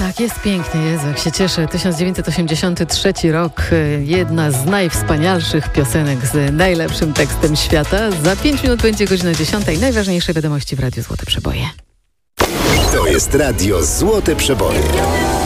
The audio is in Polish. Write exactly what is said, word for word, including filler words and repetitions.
Tak, jest pięknie, Jezu, jak się cieszę. tysiąc dziewięćset osiemdziesiąty trzeci rok, jedna z najwspanialszych piosenek z najlepszym tekstem świata. Za pięć minut będzie godzina dziesiąta i najważniejsze wiadomości w Radiu Złote Przeboje. To jest Radio Złote Przeboje.